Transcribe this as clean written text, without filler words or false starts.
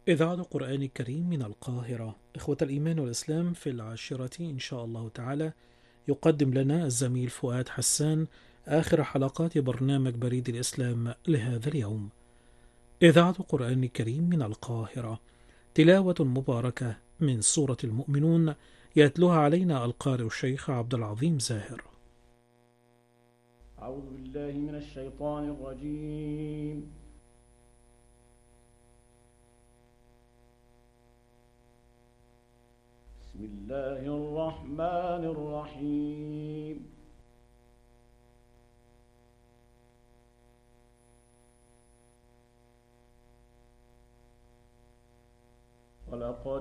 إذاعة القرآن الكريم من القاهرة. إخوة الإيمان والإسلام، في العاشرة إن شاء الله تعالى يقدم لنا الزميل فؤاد حسان آخر حلقات برنامج بريد الإسلام لهذا اليوم. إذاعة القرآن الكريم من القاهرة، تلاوة مباركة من سورة المؤمنون، يتلوها علينا القارئ الشيخ عبد العظيم زاهر. أعوذ بالله من الشيطان الرجيم. بسم الله الرحمن الرحيم. ولقد